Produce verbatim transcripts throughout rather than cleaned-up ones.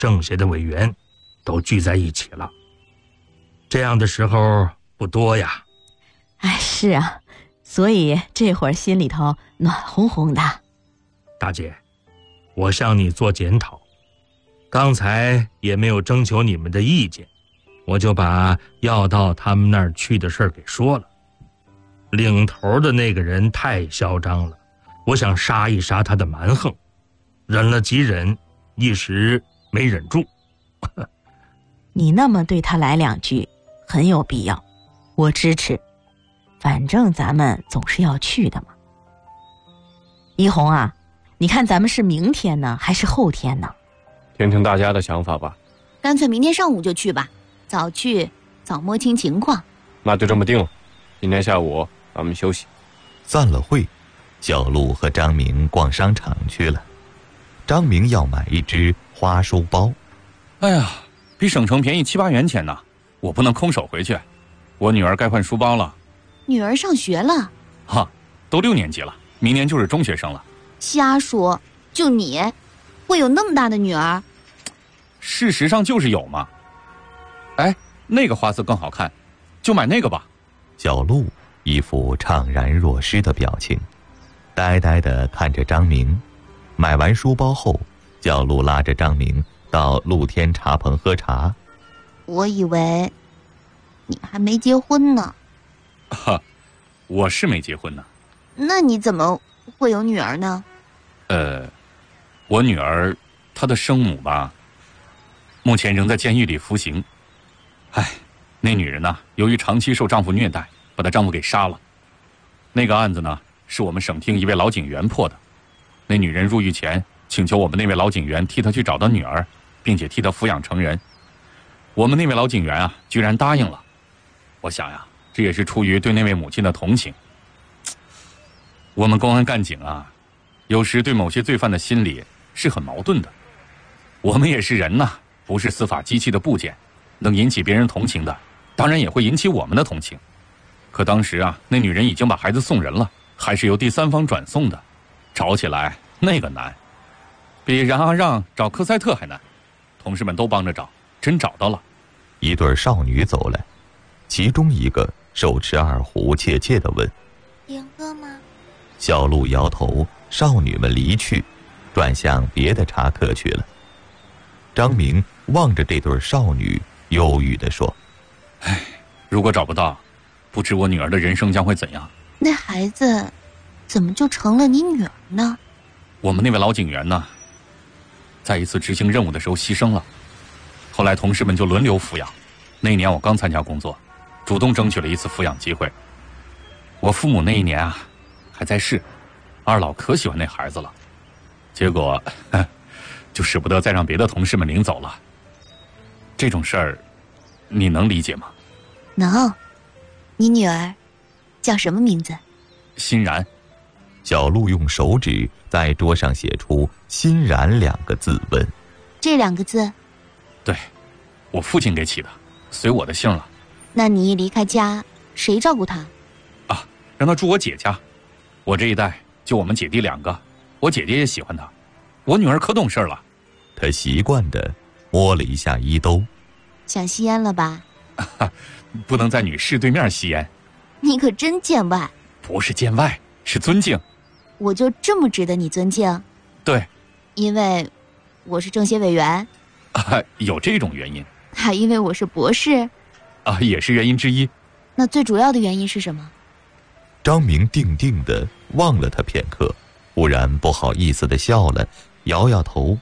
政协的委员都聚在一起了。这样的时候不多呀。 哎，是啊，所以这会儿心里头暖烘烘的。 大姐，我向你做检讨，刚才也没有征求你们的意见，我就把要到他们那儿去的事儿给说了。领头的那个人太嚣张了，我想杀一杀他的蛮横，忍了几忍，一时没忍住。 你那么对他来两句很有必要，我支持，反正咱们总是要去的嘛。一红啊，你看咱们是明天呢还是后天呢？ 听听大家的想法吧。 干脆明天上午就去吧，早去早摸清情况。 那就这么定了，今天下午咱们休息。 散了会，小陆和张明逛商场去了。张明要买一只花书包。 哎呀，比省城便宜七八元钱呢，我不能空手回去，我女儿该换书包了。 女儿上学了？ 哈，都六年级了，明年就是中学生了。 瞎说，就你会有那么大的女儿？ 事实上就是有嘛。哎，那个花色更好看，就买那个吧。 小陆一副怅然若失的表情，呆呆地看着张明。买完书包后，小陆拉着张明到露天茶棚喝茶。 我以为你还没结婚呢。 哈，我是没结婚呢。 那你怎么会有女儿呢？ 呃，我女儿她的生母吧，目前仍在监狱里服刑。唉，那女人呢，由于长期受丈夫虐待，把她丈夫给杀了。那个案子呢，是我们省厅一位老警员破的。那女人入狱前请求我们那位老警员替她去找到女儿，并且替她抚养成人。我们那位老警员啊，居然答应了。我想呀，这也是出于对那位母亲的同情。我们公安干警啊，有时对某些罪犯的心理是很矛盾的。我们也是人呐，不是司法机器的部件，能引起别人同情的，当然也会引起我们的同情。可当时啊，那女人已经把孩子送人了，还是由第三方转送的，找起来那个难，比冉阿让找科赛特还难。同事们都帮着找，真找到了。 一对少女走来，其中一个手持二胡，怯怯地问：“ 点歌吗？” 小陆摇头，少女们离去，转向别的茶客去了。张明望着这对少女，忧郁地说：“ 唉，如果找不到，不知我女儿的人生将会怎样。” 那孩子怎么就成了你女儿呢？ 我们那位老警员呢，在一次执行任务的时候牺牲了，后来同事们就轮流抚养。那一年我刚参加工作，主动争取了一次抚养机会。我父母那一年啊还在世，二老可喜欢那孩子了，结果就舍不得再让别的同事们领走了。这种事儿你能理解吗？ 能。你女儿叫什么名字？ 欣然。 小陆用手指在桌上写出欣然两个字，问：“ 这两个字？” 对，我父亲给起的，随我的姓了。 那你一离开家，谁照顾他？ 啊，让他住我姐家。我这一代就我们姐弟两个，我姐姐也喜欢他。我女儿可懂事了。 他习惯地摸了一下衣兜。 想吸烟了吧？ 不能在女士对面吸烟。 你可真见外。 不是见外，是尊敬。 我就这么值得你尊敬？ 对。 因为我是政协委员。 啊，有这种原因。 还因为我是博士。 啊，也是原因之一。 那最主要的原因是什么？ 张明定定地望了他片刻，忽然不好意思地笑了，摇摇头。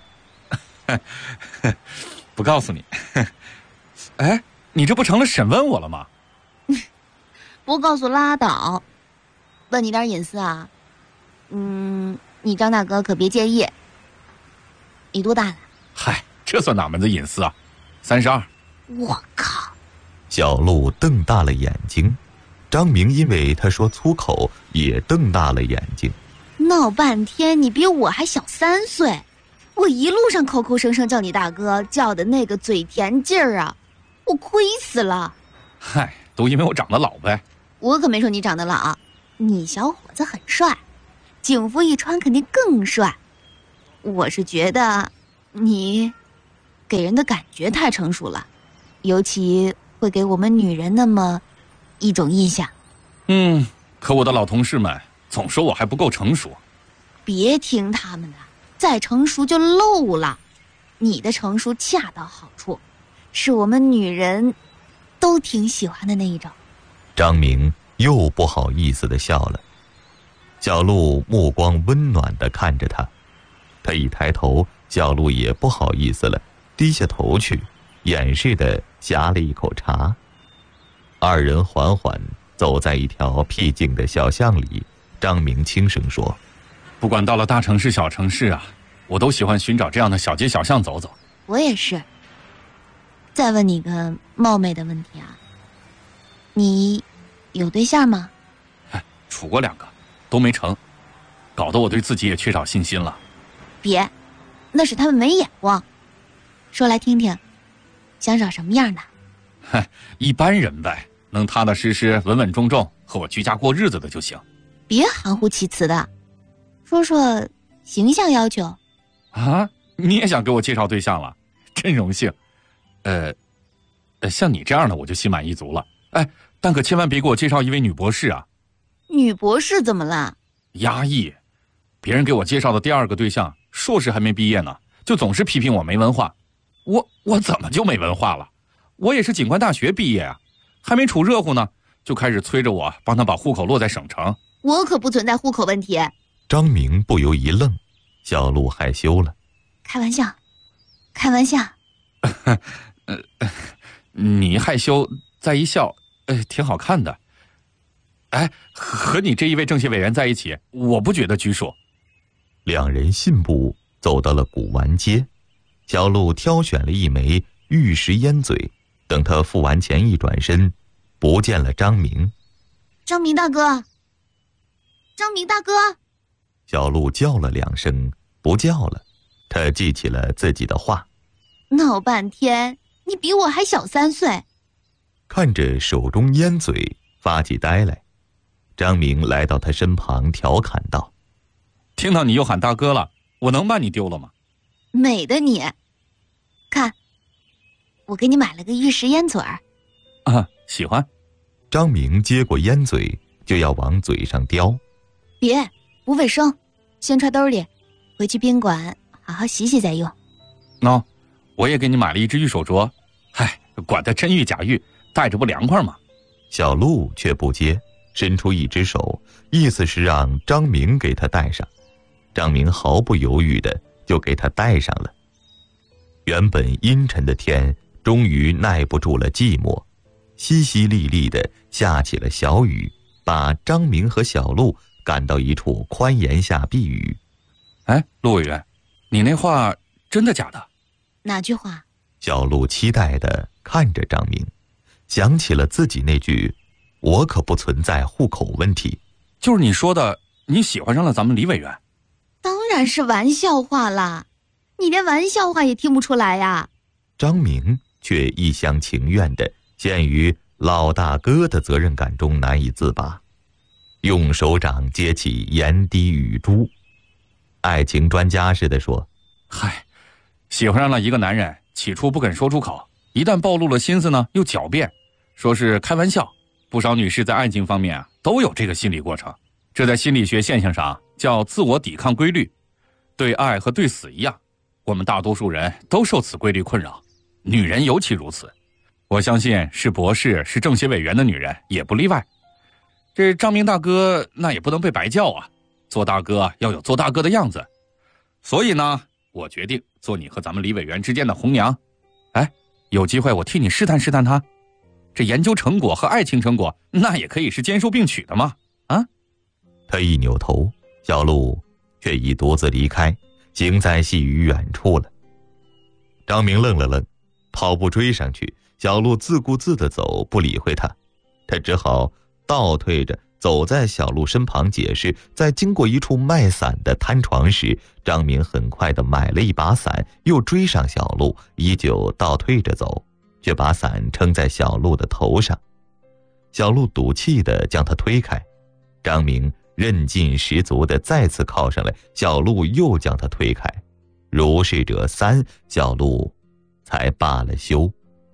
不告诉你。哎，你这不成了审问我了吗？ 不告诉拉倒。问你点隐私啊。嗯，你张大哥可别介意。你多大了？ 嗨，这算哪门子隐私啊？三十二。 我靠！ 小陆瞪大了眼睛，张明因为他说粗口也瞪大了眼睛。 闹半天，你比我还小三岁，我一路上口口声声叫你大哥，叫的那个嘴甜劲儿啊，我亏死了。 嗨，都因为我长得老呗。 我可没说你长得老，你小伙子很帅，警服一穿肯定更帅。我是觉得你给人的感觉太成熟了，尤其会给我们女人那么一种印象。 嗯，可我的老同事们总说我还不够成熟。 别听他们的，再成熟就漏了。你的成熟恰到好处，是我们女人都挺喜欢的那一种。 张明又不好意思地笑了。小鹿目光温暖地看着他，他一抬头，小鹿也不好意思了，低下头去，掩饰地呷了一口茶。二人缓缓走在一条僻静的小巷里，张明轻声说： 不管到了大城市小城市啊，我都喜欢寻找这样的小街小巷走走。 我也是。再问你个冒昧的问题啊，你有对象吗？ 哎，处过两个，都没成，搞得我对自己也缺少信心了。 别，那是他们没眼光。说来听听，想找什么样的？ 嗨，一般人呗，能踏踏实实、稳稳重重和我居家过日子的就行。 别含糊其辞的，说说形象要求。 啊，你也想给我介绍对象了？真荣幸。呃，呃，像你这样的我就心满意足了。哎，但可千万别给我介绍一位女博士啊！ 女博士怎么了？ 压抑。别人给我介绍的第二个对象，硕士还没毕业呢，就总是批评我没文化。我我怎么就没文化了？我也是警官大学毕业啊，还没处热乎呢，就开始催着我帮他把户口落在省城。 我可不存在户口问题。 张明不由一愣，小鹿害羞了。 开玩笑，开玩笑。 呃，你害羞再一笑，呃，挺好看的。哎，和你这一位政协委员在一起，我不觉得拘束。 两人信步走到了古玩街，小鹿挑选了一枚玉石烟嘴，等他付完钱一转身，不见了张明。 张明大哥，张明大哥。 小鹿叫了两声，不叫了。他记起了自己的话。 闹半天，你比我还小三岁。 看着手中烟嘴，发起呆来。张明来到他身旁，调侃道： 听到你又喊大哥了，我能把你丢了吗？ 美的你。看，我给你买了个玉石烟嘴儿。 啊，喜欢。 张明接过烟嘴，就要往嘴上叼。 别，不卫生，先揣兜里，回去宾馆好好洗洗再用。 喏，我也给你买了一只玉手镯。嗨，管它真玉假玉，戴着不凉快吗？ 小鹿却不接，伸出一只手，意思是让张明给他戴上。张明毫不犹豫的就给他戴上了。原本阴沉的天终于耐不住了寂寞，淅淅沥沥的下起了小雨，把张明和小鹿赶到一处宽檐下避雨。 哎，陆委员，你那话真的假的？ 哪句话？ 小鹿期待地看着张明，想起了自己那句我可不存在户口问题。 就是你说的你喜欢上了咱们李委员？ 当然是玩笑话啦，你连玩笑话也听不出来呀。 张明却一厢情愿地陷于老大哥的责任感中难以自拔，用手掌接起盐滴雨珠。爱情专家似的说： 嗨，喜欢上了一个男人，起初不肯说出口，一旦暴露了心思呢，又狡辩，说是开玩笑。不少女士在爱情方面啊，都有这个心理过程，这在心理学现象上叫自我抵抗规律。对爱和对死一样，我们大多数人都受此规律困扰，女人尤其如此。我相信是博士是政协委员的女人也不例外。这张明大哥那也不能被白叫啊，做大哥要有做大哥的样子。所以呢，我决定做你和咱们李委员之间的红娘。哎，有机会我替你试探试探他，这研究成果和爱情成果那也可以是兼收并取的嘛。啊， 他一扭头，小鹿却已独自离开，行在细雨远处了。张明愣了愣，跑步追上去，小鹿自顾自地走，不理会他。他只好倒退着走在小鹿身旁，解释在经过一处卖伞的摊床时，张明很快地买了一把伞，又追上小鹿，依旧倒退着走，却把伞撑在小鹿的头上。小鹿赌气地将他推开，张明韧劲十足地再次靠上来，小鹿又将他推开。如是者三，小鹿才罢了休。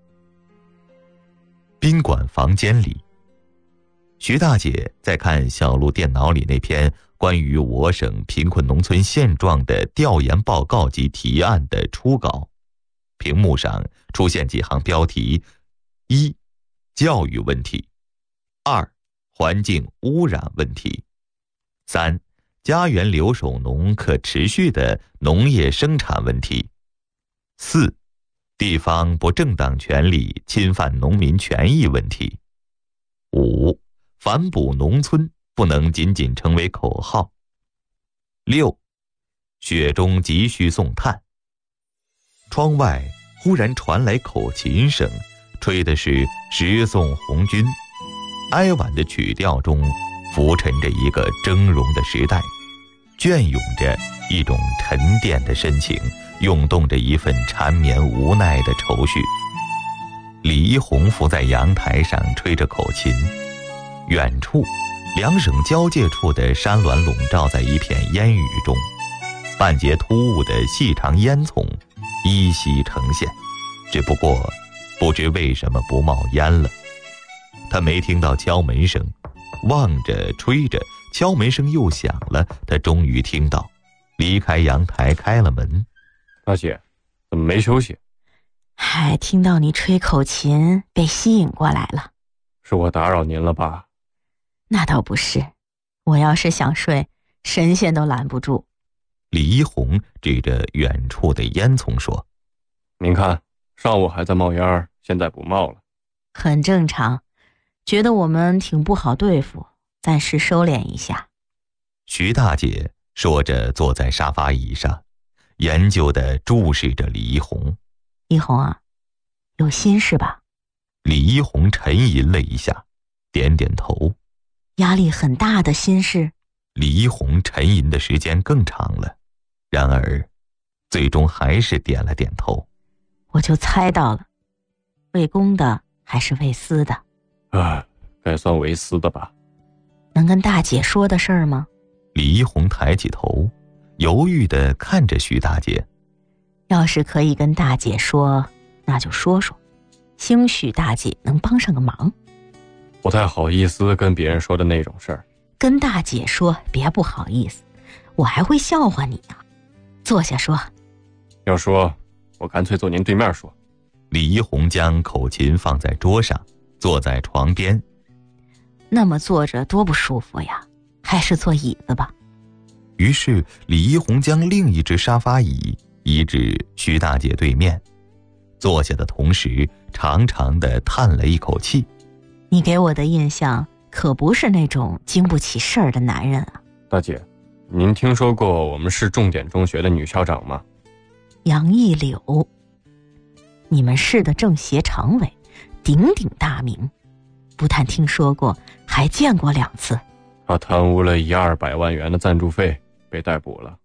宾馆房间里，徐大姐在看小路电脑里那篇关于我省贫困农村现状的调研报告及提案的初稿，屏幕上出现几行标题：一、教育问题；二、环境污染问题；三、家园留守农可持续的农业生产问题；四、地方不正当权力侵犯农民权益问题；五、反哺农村不能仅仅成为口号；六、雪中急需送炭。窗外忽然传来口琴声，吹的是十送红军。哀婉的曲调中浮沉着一个峥嵘的时代，隽永着一种沉淀的深情，涌动着一份缠绵无奈的愁绪。李一红伏在阳台上吹着口琴，远处两省交界处的山峦笼罩在一片烟雨中，半截突兀的细长烟囱依稀呈现，只不过不知为什么不冒烟了。他没听到敲门声，望着吹着，敲门声又响了，他终于听到，离开阳台开了门。 大姐，怎么没休息？ 还听到你吹口琴，被吸引过来了。 是我打扰您了吧？ 那倒不是，我要是想睡，神仙都拦不住。 李一红指着远处的烟囱说： 您看，上午还在冒烟，现在不冒了。 很正常，觉得我们挺不好对付，暂时收敛一下。 徐大姐说着坐在沙发椅上，研究地注视着李一红。 一红啊，有心事吧？ 李一红沉吟了一下，点点头。 压力很大的心事？ 李一红沉吟的时间更长了，然而最终还是点了点头。 我就猜到了，为公的还是为私的？ 啊，该算为私的吧。 能跟大姐说的事儿吗？ 李一红抬起头，犹豫地看着徐大姐。 要是可以跟大姐说，那就说说，兴许大姐能帮上个忙。 不太好意思跟别人说的那种事儿。 跟大姐说，别不好意思，我还会笑话你呢。坐下说。 要说，我干脆坐您对面说。 李一红将口琴放在桌上，坐在床边。 那么坐着多不舒服呀，还是坐椅子吧。 于是李一红将另一只沙发椅移至徐大姐对面，坐下的同时长长地叹了一口气。 你给我的印象可不是那种经不起事儿的男人啊。 大姐，您听说过我们市重点中学的女校长吗？ 杨一柳。你们市的政协常委，鼎鼎大名，不但听说过，还见过两次。 她贪污了一二百万元的赞助费，被逮捕了。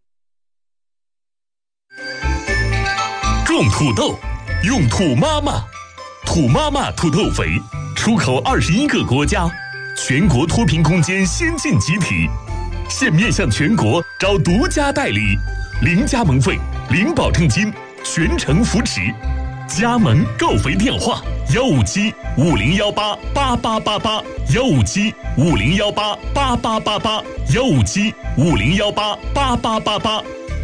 种土豆，用土妈妈，土妈妈土豆肥，出口二十一个国家，全国脱贫攻坚先进集体，现面向全国招独家代理，零加盟费，零保证金，全程扶持。加盟购肥电话：幺五七五零幺八八八八八，幺五七五零幺八八八八八，幺五七五零幺八八八八八。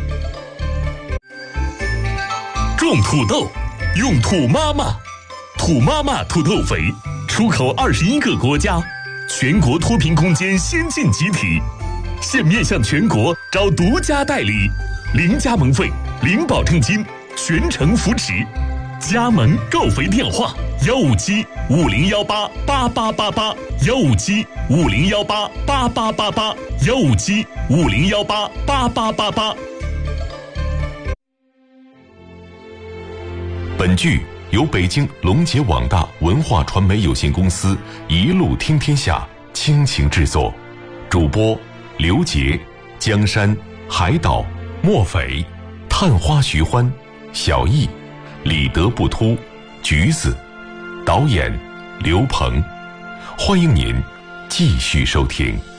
种土豆，用土妈妈，土妈妈土豆肥，出口二十一个国家，全国脱贫攻坚先进集体，现面向全国招独家代理，零加盟费，零保证金，全程扶持。加盟购肥电话：幺五七五零幺八八八八八，幺五七五零幺八八八八八，幺五七五零幺八八八八八。 本剧由北京龙杰网大文化传媒有限公司一路听天下倾情制作，主播刘杰、江山、海岛、莫匪、探花徐欢、小易、李德不突、橘子，导演刘鹏。欢迎您继续收听。